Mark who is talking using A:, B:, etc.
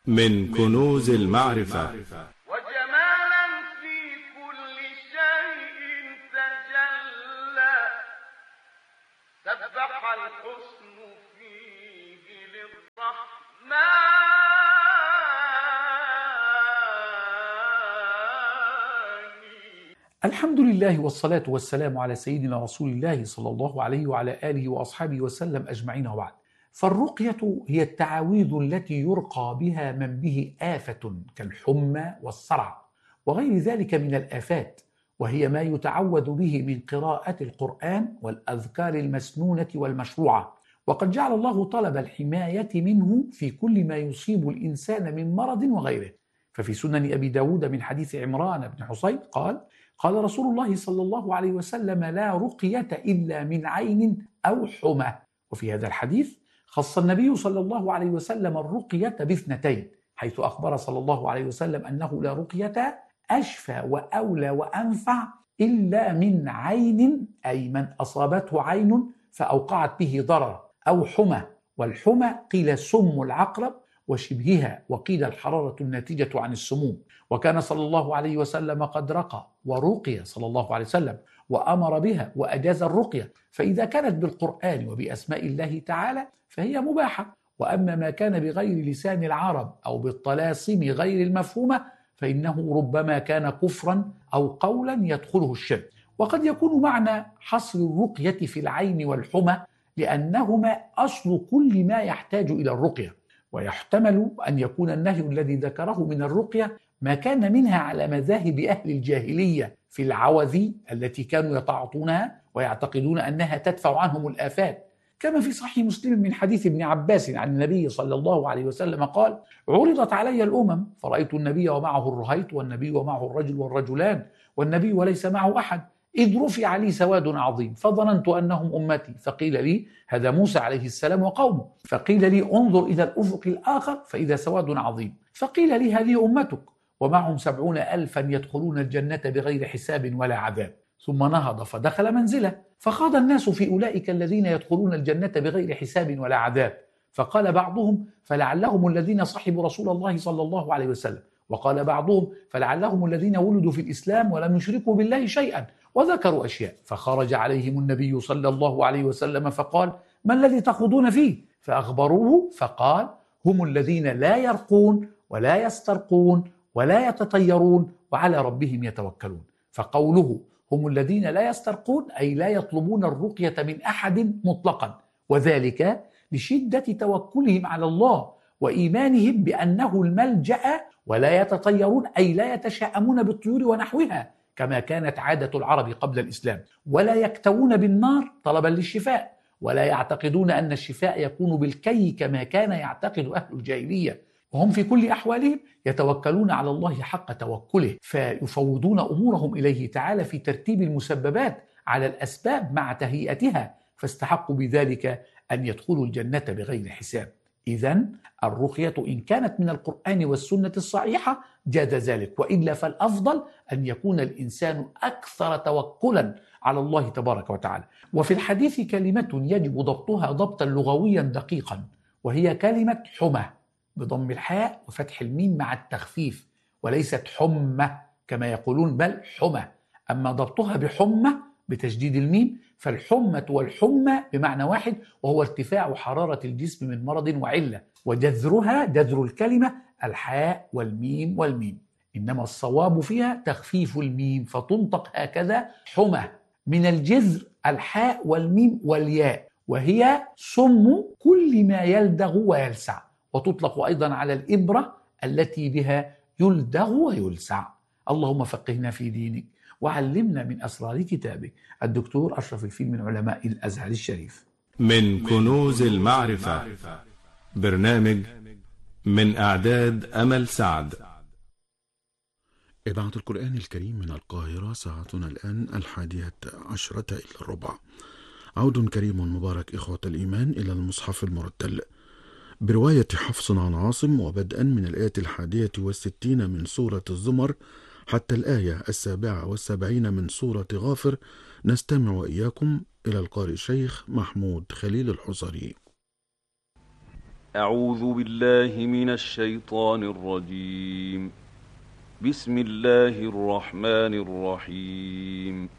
A: من كنوز المعرفة.
B: وجمالا في كل شيء تجلى، سبح الحسن فيه للرحمن.
C: الحمد لله والصلاة والسلام على سيدنا رسول الله صلى الله عليه وعلى آله وأصحابه وسلم أجمعين وبعد. فالرقية هي التعاويذ التي يرقى بها من به آفة كالحمى والصرع وغير ذلك من الآفات، وهي ما يتعوذ به من قراءة القرآن والأذكار المسنونة والمشروعة. وقد جعل الله طلب الحماية منه في كل ما يصيب الإنسان من مرض وغيره. ففي سنن أبي داود من حديث عمران بن حصين قال رسول الله صلى الله عليه وسلم: لا رقية إلا من عين أو حمى. وفي هذا الحديث خص النبي صلى الله عليه وسلم الرقية باثنتين، حيث أخبر صلى الله عليه وسلم أنه لا رقية أشفى وأولى وأنفع إلا من عين، أي من أصابته عين فأوقعت به ضرر، أو حمى. والحمى قيل سم العقرب وشبهها، وقيل الحرارة الناتجة عن السموم. وكان صلى الله عليه وسلم قد رقى ورقي صلى الله عليه وسلم وأمر بها وأجاز الرقية، فإذا كانت بالقرآن وبأسماء الله تعالى فهي مباحة. وأما ما كان بغير لسان العرب أو بالطلاسم غير المفهومة فإنه ربما كان كفرا أو قولا يدخله الشرك. وقد يكون معنى حصر الرقية في العين والحمى لأنهما أصل كل ما يحتاج إلى الرقية، ويحتمل أن يكون النهي الذي ذكره من الرقية ما كان منها على مذاهب أهل الجاهلية في العوذ التي كانوا يتعاطونها ويعتقدون أنها تدفع عنهم الآفات، كما في صحيح مسلم من حديث ابن عباس عن النبي صلى الله عليه وسلم قال: عرضت علي الأمم فرأيت النبي ومعه الرهيط والنبي ومعه الرجل والرجلان والنبي وليس معه أحد، إذ رفع لي سواد عظيم فظننت أنهم أمتي، فقيل لي هذا موسى عليه السلام وقومه، فقيل لي انظر إلى الأفق الآخر فإذا سواد عظيم، فقيل لي هذه أمتك ومعهم 70,000 يدخلون الجنة بغير حساب ولا عذاب. ثم نهض فدخل منزله، فخاض الناس في أولئك الذين يدخلون الجنة بغير حساب ولا عذاب، فقال بعضهم: فلعلهم الذين صحبوا رسول الله صلى الله عليه وسلم، وقال بعضهم: فلعلهم الذين ولدوا في الإسلام ولم يشركوا بالله شيئا، وذكروا أشياء. فخرج عليهم النبي صلى الله عليه وسلم فقال: ما الذي تخوضون فيه؟ فأخبروه فقال: هم الذين لا يرقون ولا يسترقون ولا يتطيرون وعلى ربهم يتوكلون. فقوله هم الذين لا يسترقون أي لا يطلبون الرقية من أحد مطلقا، وذلك لشدة توكلهم على الله وإيمانهم بأنه الملجأ، ولا يتطيرون أي لا يتشاءمون بالطيور ونحوها كما كانت عادة العرب قبل الإسلام، ولا يكتوون بالنار طلبا للشفاء، ولا يعتقدون أن الشفاء يكون بالكي كما كان يعتقد أهل الجاهلية، وهم في كل أحوالهم يتوكلون على الله حق توكله، فيفوضون أمورهم إليه تعالى في ترتيب المسببات على الأسباب مع تهيئتها، فاستحقوا بذلك أن يدخلوا الجنة بغير حساب. إذن الرقية إن كانت من القرآن والسنة الصحيحة جاز ذلك، وإلا فالأفضل أن يكون الإنسان أكثر توكلا على الله تبارك وتعالى. وفي الحديث كلمة يجب ضبطها ضبطا لغويا دقيقا، وهي كلمة حمى بضم الحاء وفتح الميم مع التخفيف، وليست حمى كما يقولون بل حمى. أما ضبطها بحمى بتشديد الميم فالحمة والحمى بمعنى واحد، وهو ارتفاع حرارة الجسم من مرض وعلة، وجذرها جذر الكلمة الحاء والميم والميم، إنما الصواب فيها تخفيف الميم فتنطق هكذا حمى، من الجذر الحاء والميم والياء، وهي سم كل ما يلدغ ويلسع، وتطلق أيضا على الإبرة التي بها يلدغ ويلسع. اللهم فقهنا في دينك وعلمنا من أسرار كتابك. الدكتور أشرف الفيل من علماء الأزهر الشريف.
A: من كنوز المعرفة، برنامج من إعداد أمل سعد.
D: إذاعة القرآن الكريم من القاهرة، ساعتنا الآن 11:45. عود كريم مبارك إخوة الإيمان إلى المصحف المرتل برواية حفص عن عاصم، وبدءا من الآية 61 من سورة الزمر حتى الآية 77 من سورة غافر، نستمع وإياكم إلى القارئ الشيخ محمود خليل الحصري.
E: أعوذ بالله من الشيطان الرجيم. بسم الله الرحمن الرحيم.